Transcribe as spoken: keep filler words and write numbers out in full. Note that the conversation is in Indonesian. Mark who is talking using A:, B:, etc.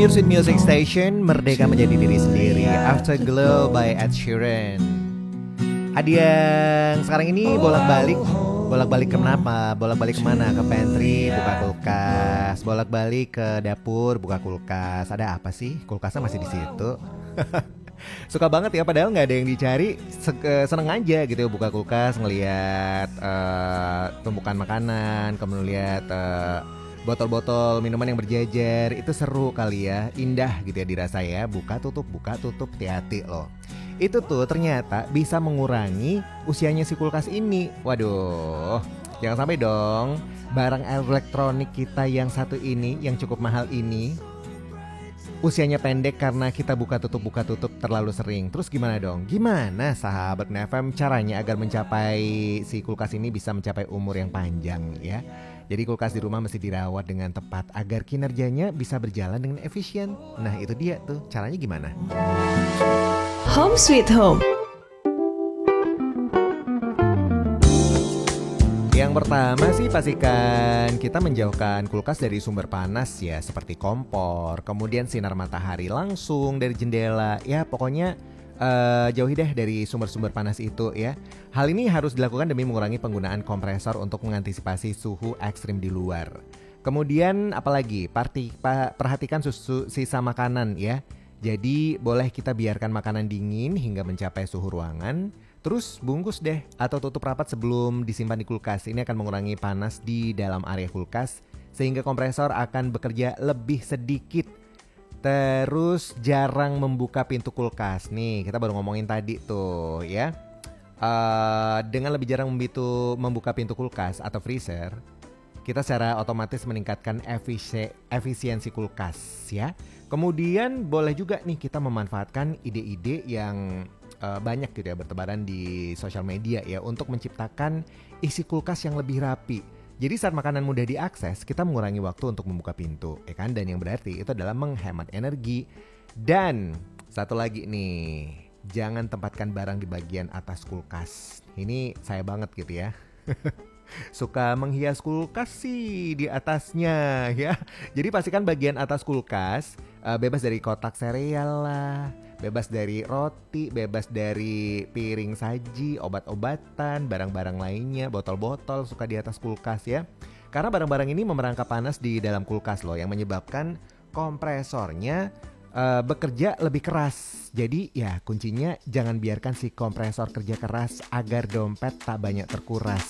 A: Your Sweet Music Station, merdeka menjadi diri sendiri. Afterglow by Ed Sheeran. Adiang sekarang ini bolak-balik, bolak-balik kenapa? Bolak-balik kemana? Ke pantry, buka kulkas. Bolak-balik ke dapur, buka kulkas. Ada apa sih? Kulkasnya masih di situ. Suka banget ya, padahal nggak ada yang dicari. Seneng aja gitu ya, buka kulkas ngelihat uh, tumpukan makanan, kemudian lihat uh, botol-botol minuman yang berjejer. Itu seru kali ya, indah gitu ya dirasa ya. Buka tutup, buka tutup, hati-hati loh. Itu tuh ternyata bisa mengurangi usianya si kulkas ini. Waduh, jangan sampai dong barang elektronik kita yang satu ini, yang cukup mahal ini, usianya pendek karena kita buka tutup buka tutup terlalu sering. Terus gimana dong? Gimana sahabat F M caranya agar mencapai si kulkas ini bisa mencapai umur yang panjang ya? Jadi kulkas di rumah mesti dirawat dengan tepat agar kinerjanya bisa berjalan dengan efisien. Nah itu dia tuh, caranya gimana?
B: Home Sweet Home.
A: Yang pertama sih pastikan kita menjauhkan kulkas dari sumber panas ya, seperti kompor, kemudian sinar matahari langsung dari jendela. Ya pokoknya uh, jauhi deh dari sumber-sumber panas itu ya. Hal ini harus dilakukan demi mengurangi penggunaan kompresor untuk mengantisipasi suhu ekstrim di luar. Kemudian apalagi, parti, pa, perhatikan susu, sisa makanan ya. Jadi boleh kita biarkan makanan dingin hingga mencapai suhu ruangan. Terus bungkus deh atau tutup rapat sebelum disimpan di kulkas. Ini akan mengurangi panas di dalam area kulkas sehingga kompresor akan bekerja lebih sedikit. Terus jarang membuka pintu kulkas. Nih kita baru ngomongin tadi tuh ya. Uh, dengan lebih jarang membitu, membuka pintu kulkas atau freezer, kita secara otomatis meningkatkan efisi, efisiensi kulkas ya. Kemudian boleh juga nih kita memanfaatkan ide-ide yang uh, banyak gitu ya bertebaran di sosial media ya untuk menciptakan isi kulkas yang lebih rapi. Jadi saat makanan mudah diakses, kita mengurangi waktu untuk membuka pintu, ya kan? Dan yang berarti itu adalah menghemat energi. Dan satu lagi nih, jangan tempatkan barang di bagian atas kulkas. Ini saya banget gitu ya. Suka menghias kulkas sih di atasnya ya. Jadi pastikan bagian atas kulkas uh, bebas dari kotak sereal lah, bebas dari roti, bebas dari piring saji, obat-obatan, barang-barang lainnya, botol-botol suka di atas kulkas ya. Karena barang-barang ini memerangkap panas di dalam kulkas loh, yang menyebabkan kompresornya uh, bekerja lebih keras. Jadi ya kuncinya jangan biarkan si kompresor kerja keras agar dompet tak banyak terkuras.